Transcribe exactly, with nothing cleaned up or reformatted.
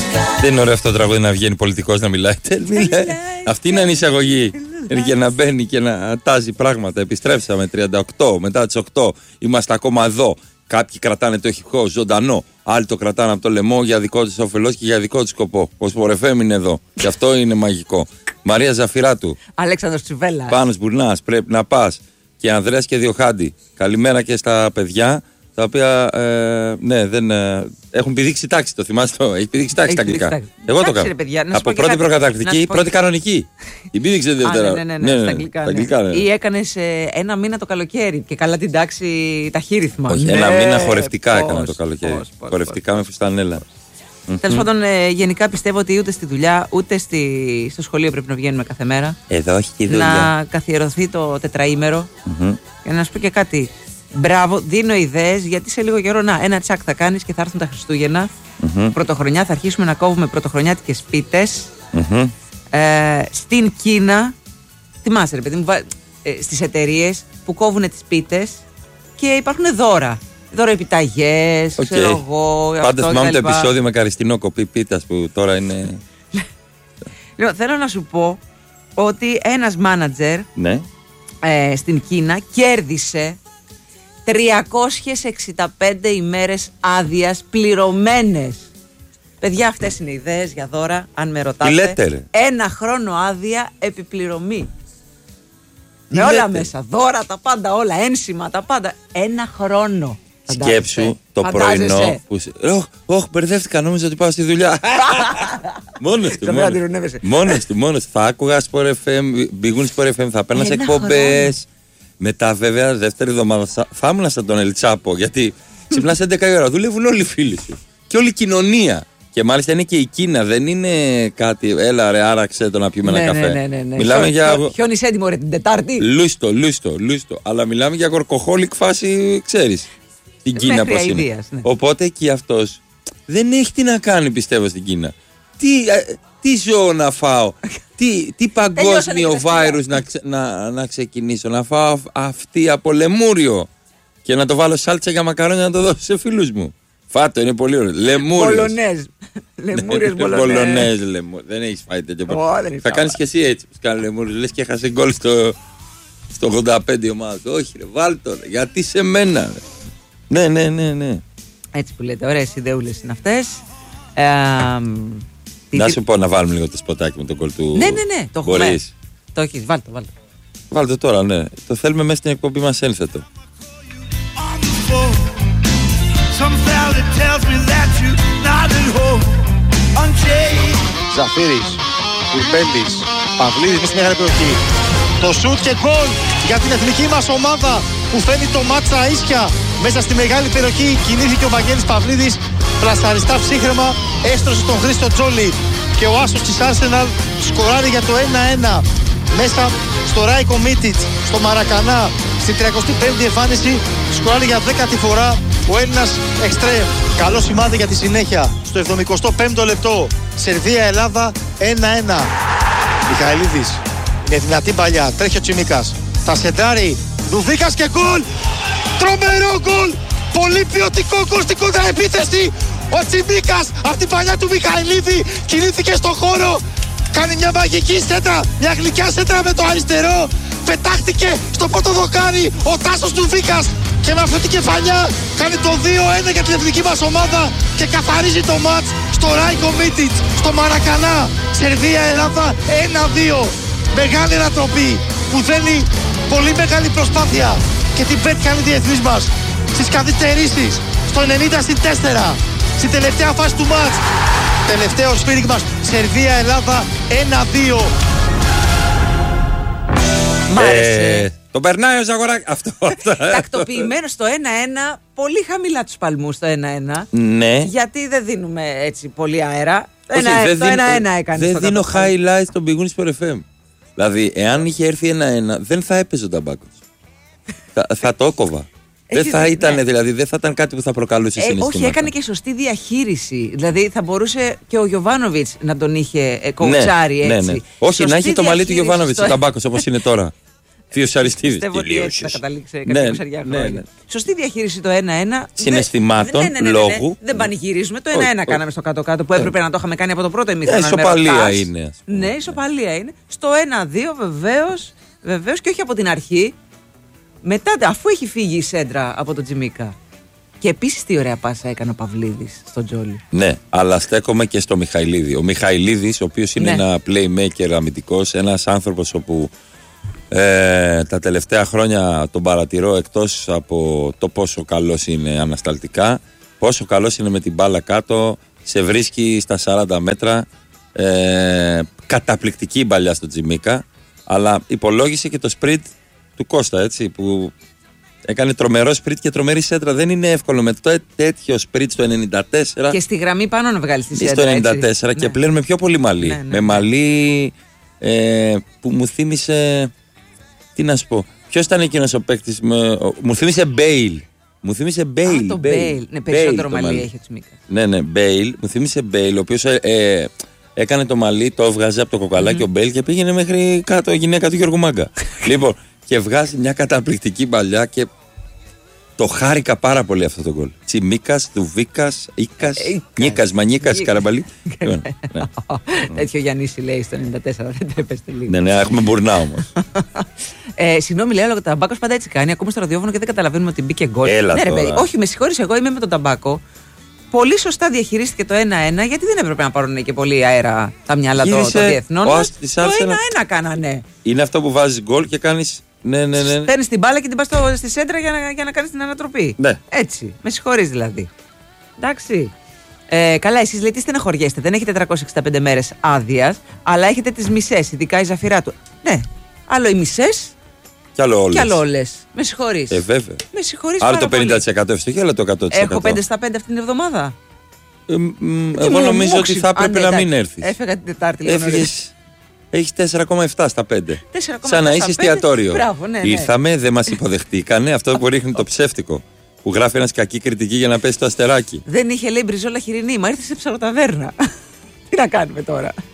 Δεν είναι ωραίο αυτό το τραγούδι να βγαίνει πολιτικός να μιλάει. Αυτή είναι η εισαγωγή. Για να μπαίνει και να τάζει πράγματα. Επιστρέψαμε τριάντα οκτώ μετά τις οκτώ. Είμαστε ακόμα εδώ. Κάποιοι κρατάνε το ηχικό ζωντανό. Άλλοι το κρατάνε από το λαιμό για δικό τους όφελος και για δικό τους σκοπό. Ο Sport εφ εμ είναι εδώ. Και αυτό είναι μαγικό. Μαρία Ζαφυράτου. Αλέξανδρος Τσιβέλλας. Πάνος Μπουρνάς. Πρέπει να πας. Και Ανδρέας και Διοχάντη. Καλημέρα και στα παιδιά. Τα οποία ε, ναι, δεν, ε, έχουν πηδήξει τάξη, το θυμάσαι το. Έχει πηδήξει τάξη στα αγγλικά. Εγώ το κάνω. Από πρώτη προκαταρκτική, πρώτη κανονική. Την πήδηξε Δευτέρα. Ναι, ναι, ναι, στα αγγλικά. Ή έκανε ένα μήνα το καλοκαίρι και καλά την τάξη ταχύρυθμα. Όχι, ένα μήνα χορευτικά έκανα το καλοκαίρι. Χορευτικά με φουστανέλα. Τέλος πάντων, γενικά πιστεύω ότι ούτε στη δουλειά ούτε στο σχολείο πρέπει να βγαίνουμε κάθε μέρα. Εδώ όχι τη δουλειά. Να καθιερωθεί το τετραήμερο. Και να σου πω και κάτι. Μπράβο, δίνω ιδέες γιατί σε λίγο καιρό να, ένα τσακ θα κάνεις και θα έρθουν τα Χριστούγεννα. Mm-hmm. Πρωτοχρονιά θα αρχίσουμε να κόβουμε πρωτοχρονιάτικες πίτες. Mm-hmm. Ε, στην Κίνα, θυμάσαι ρε παιδί μου, ε, στις εταιρείες που κόβουν τις πίτες και υπάρχουν δώρα. Δώρα επιταγές, okay. ξέρω εγώ. Πάντα θυμάμαι το επεισόδιο με καριστινό κοπή πίτας που τώρα είναι. Λοιπόν, θέλω να σου πω ότι ένας μάνατζερ ναι. ε, στην Κίνα κέρδισε τριακόσιες εξήντα πέντε ημέρες άδειας πληρωμένες. Παιδιά, αυτές είναι ιδέες για δώρα, αν με ρωτάτε. Τι λέτε, ρε. Ένα χρόνο άδεια επιπληρωμή. Με όλα μέσα, δώρα, τα πάντα, όλα, ένσημα, τα πάντα. Ένα χρόνο. Σκέψου το πρωινό που... Ωχ, ωχ, μπερδεύτηκα, νόμιζα ότι πάω στη δουλειά. Μόνος του, μόνος του, μόνος του. Θα άκουγα Sport εφ εμ, μπηγούν Sport εφ εμ, θα παίρνα σε εκπομπές. Μετά, βέβαια, δεύτερη εβδομάδα θα ήμουν σαν τον Ελτσάπο. Γιατί ξυπνάς έντεκα η ώρα. Δουλεύουν όλοι οι φίλοι σου. Και όλη η κοινωνία. Και μάλιστα είναι και η Κίνα. Δεν είναι κάτι. Έλα, ρε, άραξε το να πιούμε ένα καφέ. Ναι, ναι, ναι. Μιλάμε Χιό, για. Χιόνις έτοιμο, ρε, την Τετάρτη. Λούστο, λούστο, λούστο. Αλλά μιλάμε για κορκοχόλικ φάση, ξέρεις. Την Κίνα πώς είναι. Ιδίας, ναι. Οπότε και αυτός δεν έχει τι να κάνει, πιστεύω, στην Κίνα. Τι, τι ζώο να φάω. Τι, τι παγκόσμιο βάιρους να, ξε, να, να ξεκινήσω, να φάω αυτή από λεμούριο και να το βάλω σάλτσα για μακαρόνια να το δώσω σε φίλους μου. Φάτο, είναι πολύ ωραίο. Λεμούριος. Μπολονέζ. Λεμούριος μπολονέζ. Δεν έχεις φάει τέτοιο πράγμα. Θα κάνεις και εσύ έτσι που κάνει λεμούριος. Λες και έχασε γκολ στο, στο ογδόντα πέντε η ομάδα. Όχι ρε, βάλτο ρε, γιατί σε μένα ρε. Ναι, ναι, ναι, ναι. Έτσι που λέτε, ωραίες ιδεούλες είναι αυτές. Ε, να σου πω να βάλουμε λίγο το σποτάκι με τον κολ του. Ναι, ναι, ναι, το έχουμε. Το έχεις, βάλτε, βάλτε. Βάλτε τώρα, ναι. Το θέλουμε μέσα στην εκπομπή μας ένθετο. Ζαφύρης, Κουρμπέλης, Παυλίδης μέσα στη μεγάλη περιοχή. Το σουτ και γκολ για την εθνική μας ομάδα που φέρνει το μάτσα ίσια. Μέσα στη μεγάλη περιοχή κινήθηκε ο Βαγγέλης Παυλίδης. Πλασαριστά ψύχρεμα, έστρωσε τον Χρήστο Τζόλι. Και ο άσος της Arsenal σκοράρει για το ένα ένα. Μέσα στο Ράικο Μίτιτς, στο Μαρακανά, στην τριακοστή πέμπτη εμφάνιση, σκοράρει για δέκατη φορά ο Έλληνας εξτρέμ. Καλό σημάδι για τη συνέχεια. Στο εβδομηκοστό πέμπτο λεπτό, Σερβία-Ελλάδα ένα ένα. Μιχαηλίδης, με δυνατή παλιά, τρέχει ο Τσιμίκας. Θα σεντάρει, Δουβίκας και γκολ! Τρομερό γκολ! Πολύ ποιοτικό γκολ στην κόντρα επίθεση! Ο Τσιμίκας από την παλιά του Μιχαηλίδη κινήθηκε στον χώρο. Κάνει μια μαγική σέντρα, μια γλυκιά σέντρα με το αριστερό. Πετάχτηκε στο πρώτο δοκάρι ο Τάσος Δουβίκας. Και με αυτή την κεφαλιά κάνει το δύο ένα για την εθνική μας ομάδα. Και καθαρίζει το μάτς στο Ράικο Μίτιτς, στο Μαρακανά. Σερβία-Ελλάδα ένα δύο. Μεγάλη ανατροπή που θέλει πολύ μεγάλη προσπάθεια. Και την πέτυχαν οι διεθνείς μας στις καθυστερήσεις στο ενενήντα συν τέσσερα. Στην τελευταία φάση του μάτς. Τελευταίο σφύριγμα Σερβία-Ελλάδα ένα δύο. Μ' άρεσε. Ε, το περνάει ο Ζαγοράκης. Αυτό. Τακτοποιημένο στο ένα ένα. Πολύ χαμηλά τους παλμούς στο ένα ένα. Ναι. Γιατί δεν δίνουμε έτσι πολύ αέρα. Όχι, ένα, δεν το ένα ένα έκανε. Δεν δίνω highlights στον πηγούνι Sport εφ εμ. Δηλαδή, εάν είχε έρθει ένα ένα, δεν θα έπαιζε ο Ταμπάκος. θα, θα το έκοβα. Δεν θα ήταν, ναι. Δηλαδή, δεν θα ήταν κάτι που θα προκαλούσε ε, συναισθήματα. Όχι, έκανε και σωστή διαχείριση. Δηλαδή, θα μπορούσε και ο Γιοβάνοβιτς να τον είχε κοουτσάρει ναι, έτσι. Ναι, ναι. Όχι, σωστή να είχε το μαλλί του Γιοβάνοβιτς, στο... ο Ταμπάκος όπως είναι τώρα. Θείος Αριστίδης. Πιστεύω ότι έτσι θα καταλήξει κάποια εικοσαριά χρόνια. Σωστή διαχείριση το ένα ένα. Συναισθημάτων, ναι, ναι, ναι, λόγου. Ναι, δεν πανηγυρίζουμε. Το ένα ένα κάναμε στο κάτω-κάτω που έπρεπε να το είχαμε κάνει από το πρώτο ημίχρονο. Ε, ισοπαλία είναι. Ναι, ισοπαλία είναι. Στο ένα δύο βεβαίως, βεβαίως και όχι από την αρχή. Μετά, αφού έχει φύγει η σέντρα από τον Τζιμίκα. Και επίσης τι ωραία πάσα έκανε ο Παυλίδης στον Τζόλι. Ναι, αλλά στέκομαι και στο Μιχαηλίδη. Ο Μιχαηλίδης, ο οποίος είναι ναι. ένα playmaker αμυντικός, ένας άνθρωπος όπου ε, τα τελευταία χρόνια τον παρατηρώ, εκτός από το πόσο καλός είναι ανασταλτικά, πόσο καλός είναι με την μπάλα κάτω, σε βρίσκει στα σαράντα μέτρα, ε, καταπληκτική μπαλιά στο Τζιμίκα, αλλά υπολόγισε και το sprint του Κώστα, έτσι, που έκανε τρομερό σπριτ και τρομερή σέντρα. Δεν είναι εύκολο με το τέτοιο σπριτ στο ενενήντα τέσσερα. Και στη γραμμή πάνω να βγάλει τη σέντρα. Στο ενενήντα τέσσερα έτσι. Και ναι. πλέον με πιο πολύ μαλλί. Ναι, ναι, με μαλλί ε, που μου θύμισε. Τι να σου πω. Ποιος ήταν εκείνος ο παίκτης. Με, ο, μου θύμισε Μπέιλ. Μου θύμισε Μπέιλ. Α, το Μπέιλ. Ναι, περισσότερο μαλλί έχει ο Τσιμίκα. Ναι, ναι, Μπέιλ. Μου θύμισε Μπέιλ, ο οποίος ε, ε, έκανε το μαλλί, το έβγαζε από το κοκαλάκι mm-hmm. ο Μπέιλ και πήγαινε μέχρι κάτω η γυναίκα του Γιώργου Μάγκα. Λοιπόν, και βγάζει μια καταπληκτική μπαλιά και. Το χάρηκα πάρα πολύ αυτό το γκολ. Τσιμίκας, Δουβίκας, Ίκας, Νίκας, Μανίκας, Καραμπαλί. Τέτοιο Γιαννίση λέει στο ενενήντα τέσσερα, δεν τρέπεστε λίγο. Ναι, ναι, έχουμε μπουρνά όμως. Συγγνώμη, λέω, ο Ταμπάκος πάντα έτσι κάνει. Ακούμε στο ραδιόφωνο και δεν καταλαβαίνουμε ότι μπήκε γκολ. Έλα τώρα. Όχι, με συγχωρείς, εγώ είμαι με τον Ταμπάκο. Πολύ σωστά διαχειρίστηκε το ένα ένα, γιατί δεν έπρεπε να πάρουν και πολύ αέρα τα μυαλά των διεθνών. Το ένα ένα κάνανε. Είναι αυτό που βάζεις γκολ και κάνεις. Ναι, ναι, ναι. Παίρνεις την μπάλα και την πας στη σέντρα για να, για να κάνεις την ανατροπή. Ναι. Έτσι. Με συγχωρείς δηλαδή. Εντάξει. Ε, καλά, εσείς λέει τι στεναχωριέστε. Δεν έχετε τριακόσιες εξήντα πέντε μέρες άδειας, αλλά έχετε τις μισές, ειδικά η Ζαφυρά του. Ναι. Άλλο οι μισές. Κι άλλο όλες. Κι άλλο όλες. Με συγχωρείς. Ε, βέβαια. Με συγχωρείς. Άλλο το πενήντα τοις εκατό ευστοχή, άλλο το εκατό τοις εκατό. Έχω πέντε στα πέντε αυτήν την εβδομάδα. Ε, μ, εγώ νομίζω ότι θα έπρεπε να μην έρθεις. Έφεγα την Τετάρτη λίγο. Έχει τέσσερα κόμμα επτά στα πέντε. Σαν να είσαι εστιατόριο. Μπράβο, ναι, ναι. Ήρθαμε, δεν μας υποδεχτήκανε. Αυτό που ρίχνει το ψεύτικο. Που γράφει ένας κακή κριτική για να πέσει το αστεράκι. Δεν είχε λέει μπριζόλα χοιρινή, μα ήρθε σε ψαροταβέρνα. Τι να κάνουμε τώρα.